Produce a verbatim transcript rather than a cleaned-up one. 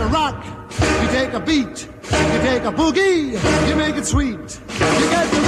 a rock, you take a beat, you take a boogie, you make it sweet. You get the